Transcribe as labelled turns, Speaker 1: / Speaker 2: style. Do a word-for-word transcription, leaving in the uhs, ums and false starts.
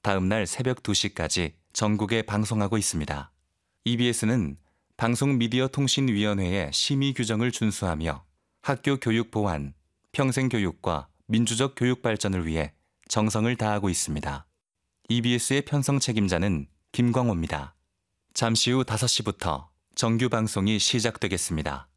Speaker 1: 다음날 새벽 두 시까지 전국에 방송하고 있습니다. 이비에스는 방송미디어통신위원회의 심의 규정을 준수하며 학교 교육 보완, 평생교육과 민주적 교육 발전을 위해 정성을 다하고 있습니다. 이비에스의 편성 책임자는 김광호입니다. 잠시 후 다섯 시부터 정규 방송이 시작되겠습니다.